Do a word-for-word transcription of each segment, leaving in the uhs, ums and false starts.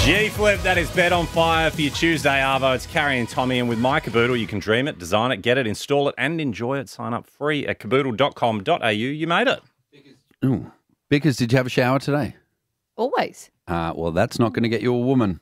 G-Flip, that is Bet on Fire for your Tuesday, Arvo. It's Carrie and Tommy, and with My Caboodle, you can dream it, design it, get it, install it, and enjoy it. Sign up free at caboodle dot com dot a u. You made it. Ooh. Because did you have a shower today? Always. Uh, well, that's not going to get you a woman.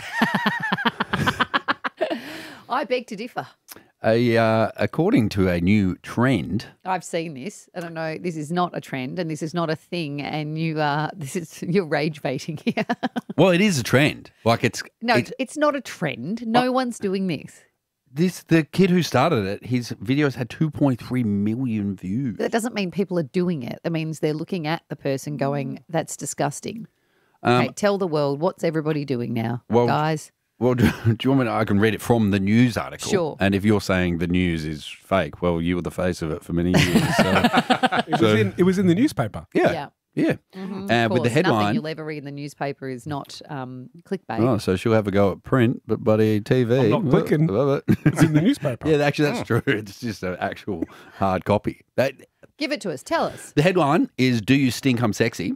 I beg to differ. A, uh, according to a new trend, I've seen this, and I know this is not a trend, and this is not a thing, and you are this is you're rage baiting here. well, it is a trend. Like it's no, it's, it's not a trend. No Oh. one's doing this. this. The kid who started it, his videos had two point three million views. That doesn't mean people are doing it. That means they're looking at the person going, "That's disgusting." Um, Okay, tell the world, what's everybody doing now, well, guys? Well, do, do you want me to? I can read it from the news article. Sure. And if you're saying the news is fake, well, you were the face of it for many years. So, It was, in, it was in the newspaper. yeah. Yeah. Yeah. Mhm, Uh, of with the course, nothing headline. you'll ever read in the newspaper is not um, clickbait. Oh, so she'll have a go at print, but buddy, T V. I'm not clicking. Love It's in the newspaper. Yeah, actually, that's true. It's just an actual hard copy. That, Give it to us. Tell us. the headline is "Do you stink? I'm sexy,"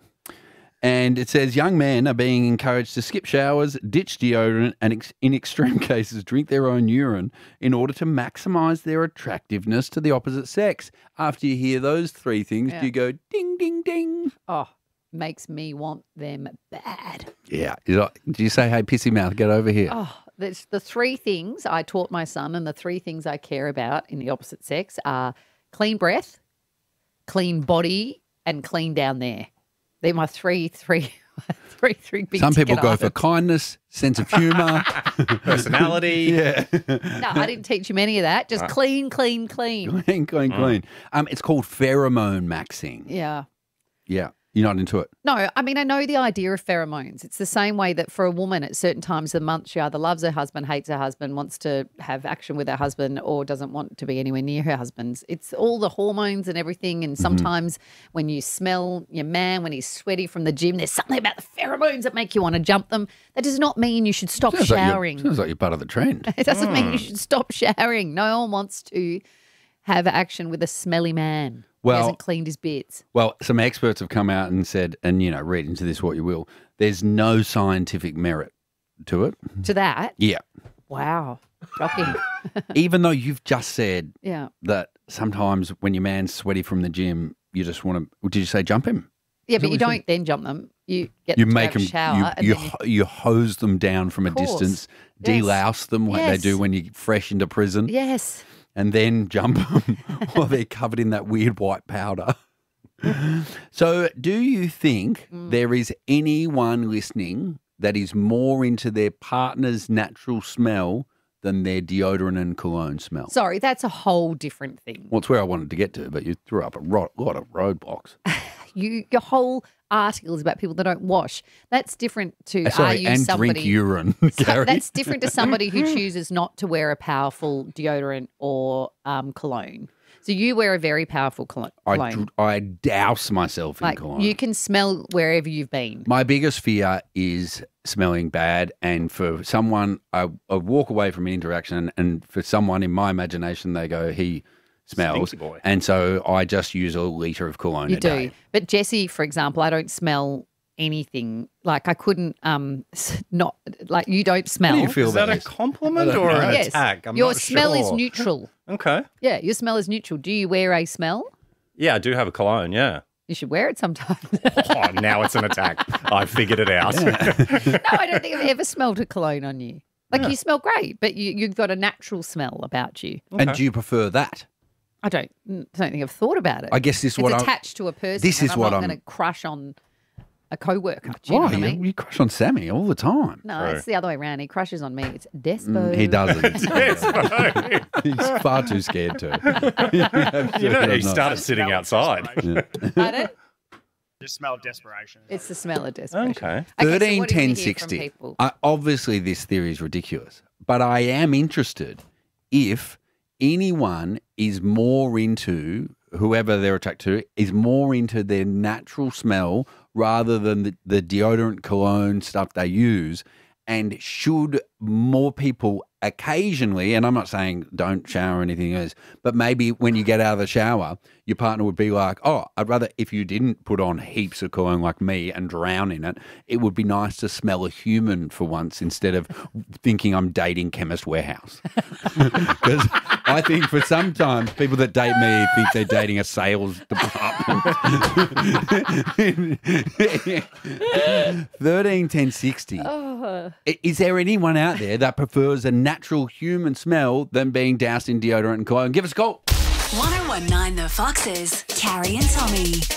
and it says young men are being encouraged to skip showers, ditch deodorant, and ex- in extreme cases drink their own urine in order to maximise their attractiveness to the opposite sex. After you hear those three things, Yeah. do you go ding, ding, ding? Oh, makes me want them bad. Yeah. You know, do you say, "Hey, pissy mouth, get over here"? Oh, there's the three things I taught my son, and the three things I care about in the opposite sex are clean breath, clean body, and clean down there. They're my three, three, three, three big. Some people ticket go for items. kindness, sense of humour. Personality. yeah. No, I didn't teach him any of that. Just clean, clean, clean. Clean, clean, clean. Um, it's called pheromone maxing. Yeah. Yeah. You're not into it? No, I mean, I know the idea of pheromones. It's the same way that for a woman at certain times of the month, she either loves her husband, hates her husband, wants to have action with her husband, or doesn't want to be anywhere near her husband. It's all the hormones and everything. And sometimes when you smell your man, when he's sweaty from the gym, there's something about the pheromones that make you want to jump them. That does not mean you should stop Sounds like you're- showering. sounds like you're part of the trend. It doesn't mean you should stop showering. No one wants to have action with a smelly man Well- who hasn't cleaned his bits. Well, some experts have come out and said, and, you know, read into this what you will, there's no scientific merit to it. To that, Yeah. wow, shocking. Even though you've just said Yeah. that sometimes when your man's sweaty from the gym, you just want to, did you say jump him? Yeah, Is that but you what you don't then jump them. You get You them to make have them, a shower. you, and you, then you- ho- you hose them down from a Of course. distance, Yes. delouse them like Yes. they do when you're fresh into prison. yes. And then jump them while they're covered in that weird white powder. So, do you think Mm. there is anyone listening that is more into their partner's natural smell than their deodorant and cologne smell? Sorry, that's a whole different thing. Well, it's where I wanted to get to, but you threw up a ro- lot of roadblocks. You, your whole article is about people that don't wash. That's different to Uh, Sorry, are you and somebody? drink urine, So Gary. that's different to somebody who chooses not to wear a powerful deodorant or um, cologne. So you wear a very powerful colo- I, cologne. dr- I douse myself in like cologne. you can smell wherever you've been. My biggest fear is smelling bad, and for someone, I, I walk away from an interaction, and for someone in my imagination, they go, "He smells," Stinky boy. and so I just use a liter of cologne You a do. day. But Jesse, for example, I don't smell anything. Like I couldn't um s- not like you don't smell. How do you feel Is that about a this? compliment I don't or know. an Yes. attack? I'm your not smell is sure. neutral. Okay. Yeah, your smell is neutral. Do you wear a smell? Yeah, I do have a cologne, yeah. You should wear it sometimes. Oh, now it's an attack. I figured it out. No, I don't think I've ever smelled a cologne on you. Like you smell great, but you, you've got a natural smell about you. And do you prefer that? I don't don't think I've thought about it. I guess this is it's what I'm- attached to a person. this and is I'm what not I'm- going to crush on a co-worker. Do you know Why? what I You, mean? you crush on Sammy all the time. No, True. it's the other way around. He crushes on me. It's despo. Mm, he doesn't. Yes, He's far too scared to. you know, he started sitting outside. Pardon? Just smell of desperation. It's the smell of desperation. Okay. so Thirteen what do you ten hear from sixty. people? Uh, obviously, this theory is ridiculous, but I am interested if anyone is more into whoever they're attracted to is more into their natural smell rather than the, the deodorant, cologne stuff they use, and should more people occasionally, and I'm not saying don't shower or anything else, but maybe when you get out of the shower, your partner would be like, oh, I'd rather if you didn't put on heaps of cologne like me and drown in it, it would be nice to smell a human for once instead of thinking I'm dating Chemist Warehouse. Because I think for sometimes people that date me think they're dating a sales department. thirteen ten sixty. Oh. I- Is there anyone out there that prefers a natural human smell than being doused in deodorant and cologne? Give us a call. one oh one nine The Foxes, Carrie and Tommy.